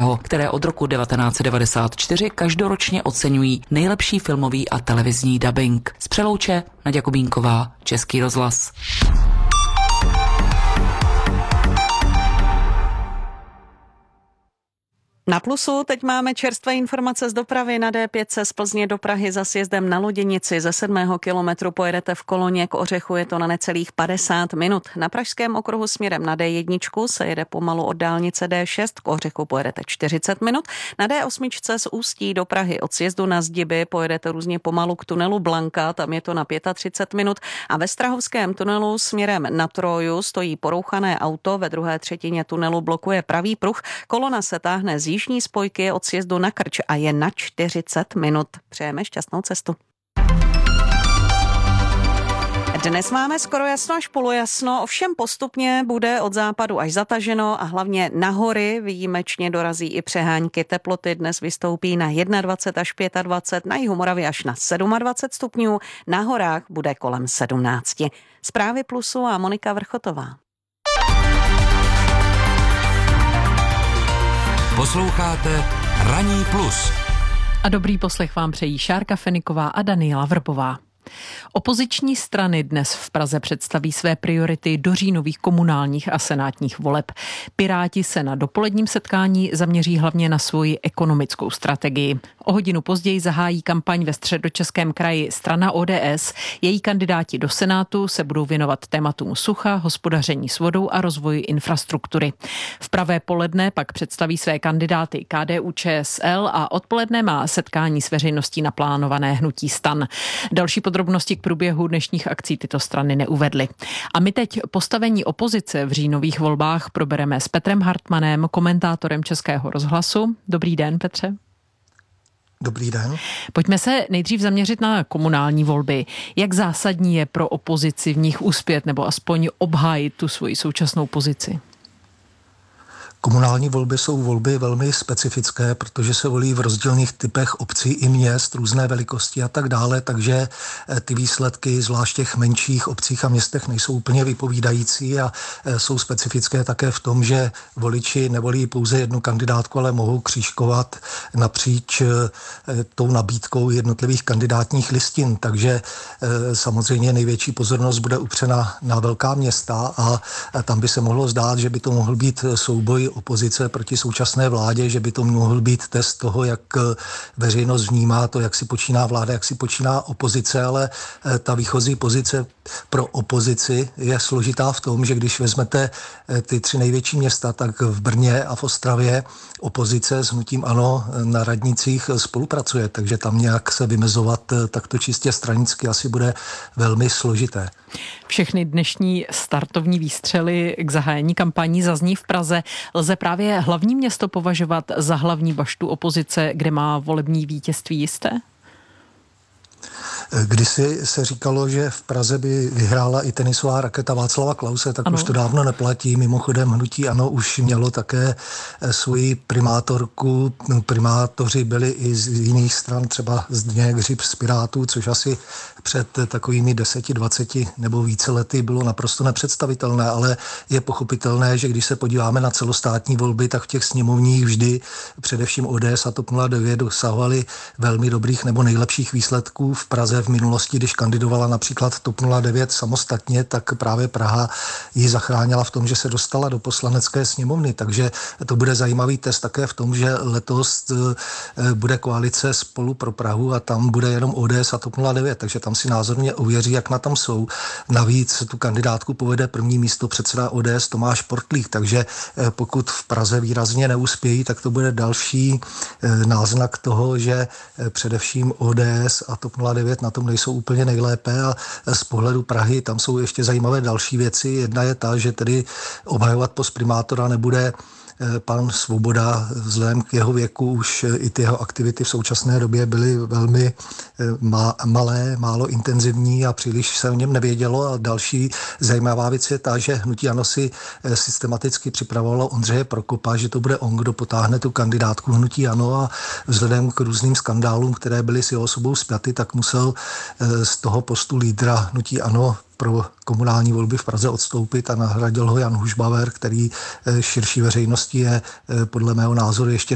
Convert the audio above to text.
které od roku 1994 každoročně oceňují nejlepší filmový a televizní dabing. Z Přelouče Naďa Kubínková, Český rozhlas. Na Plusu teď máme čerstvé informace z dopravy. Na D5 z Plzně do Prahy za sjezdem na Loděnici ze 7. kilometru pojedete v koloně k Ořechu, je to na necelých 50 minut. Na pražském okruhu směrem na D1 se jede pomalu od dálnice D6, k Ořechu pojedete 40 minut. Na D8 z Ústí do Prahy od sjezdu na Zdiby pojedete různě pomalu k tunelu Blanka, tam je to na 35 minut. A ve Strahovském tunelu směrem na Troju stojí porouchané auto, ve druhé třetině tunelu blokuje pravý pruh, kolona se táhne z jižní spojky od sjezdu na Krč a je na 40 minut. Přejeme šťastnou cestu. Dnes máme skoro jasno až polojasno, ovšem postupně bude od západu až zataženo a hlavně na hory výjimečně dorazí i přehánky. Teploty dnes vystoupí na 21 až 25, na jihu Moravy až na 27 stupňů, na horách bude kolem 17. Zprávy Plusu a Monika Vrchotová. Posloucháte Ranní plus. A dobrý poslech vám přejí Šárka Feniková a Daniela Vrbová. Opoziční strany dnes v Praze představí své priority do říjnových komunálních a senátních voleb. Piráti se na dopoledním setkání zaměří hlavně na svoji ekonomickou strategii. O hodinu později zahájí kampaň ve Středočeském kraji strana ODS. Její kandidáti do Senátu se budou věnovat tématům sucha, hospodaření s vodou a rozvoji infrastruktury. V pravé poledne pak představí své kandidáty KDU-ČSL a odpoledne má setkání s veřejností naplánované hnutí STAN. Další podrobnosti k průběhu dnešních akcí tyto strany neuvedly. A my teď postavení opozice v říjnových volbách probereme s Petrem Hartmanem, komentátorem Českého rozhlasu. Dobrý den, Petře. Dobrý den. Pojďme se nejdřív zaměřit na komunální volby. Jak zásadní je pro opozici v nich uspět nebo aspoň obhájit tu svoji současnou pozici? Komunální volby jsou volby velmi specifické, protože se volí v rozdílných typech obcí i měst, různé velikosti a tak dále, takže ty výsledky, zvlášť těch menších obcích a městech, nejsou úplně vypovídající a jsou specifické také v tom, že voliči nevolí pouze jednu kandidátku, ale mohou křížkovat napříč tou nabídkou jednotlivých kandidátních listin, takže samozřejmě největší pozornost bude upřena na velká města a tam by se mohlo zdát, že by to mohl být souboj opozice proti současné vládě, že by to mohl být test toho, jak veřejnost vnímá to, jak si počíná vláda, jak si počíná opozice, ale ta výchozí pozice pro opozici je složitá v tom, že když vezmete ty 3 největší města, tak v Brně a v Ostravě opozice s hnutím ANO na radnicích spolupracuje, takže tam nějak se vymezovat takto čistě stranicky asi bude velmi složité. Všechny dnešní startovní výstřely k zahájení kampaní zazní v Praze. Lze právě hlavní město považovat za hlavní baštu opozice, kde má volební vítězství jisté? Kdysi se říkalo, že v Praze by vyhrála i tenisová raketa Václava Klause, tak ano. Už to dávno neplatí. Mimochodem hnutí ANO už mělo také svoji primátorku. Primátoři byli i z jiných stran, třeba Zdeněk Hřib z Pirátů, což asi před takovými 10, 20 nebo více lety bylo naprosto nepředstavitelné, ale je pochopitelné, že když se podíváme na celostátní volby, tak v těch sněmovních vždy především ODS a TOP 09 dosahovali velmi dobrých nebo nejlepších výsledků. V Praze v minulosti, když kandidovala například TOP 09 samostatně, tak právě Praha ji zachránila v tom, že se dostala do poslanecké sněmovny, takže to bude zajímavý test také v tom, že letos bude koalice Spolu pro Prahu a tam bude jenom ODS a TOP 09, takže tam si názorně ověří, jak na tom jsou. Navíc tu kandidátku povede první místo předseda ODS Tomáš Portlík, takže pokud v Praze výrazně neuspějí, tak to bude další náznak toho, že především ODS a TOP 09 na tom nejsou úplně nejlépe a z pohledu Prahy tam jsou ještě zajímavé další věci. Jedna je ta, že tedy obhajovat post primátora nebude pan Svoboda, vzhledem k jeho věku už i ty jeho aktivity v současné době byly velmi málo intenzivní a příliš se o něm nevědělo. A další zajímavá věc je ta, že hnutí ANO si systematicky připravovalo Ondřeje Prokopa, že to bude on, kdo potáhne tu kandidátku hnutí ANO a vzhledem k různým skandálům, které byly s jeho osobou spjaty, tak musel z toho postu lídra hnutí ANO pro komunální volby v Praze odstoupit a nahradil ho Jan Hušbauer, který širší veřejnosti je podle mého názoru ještě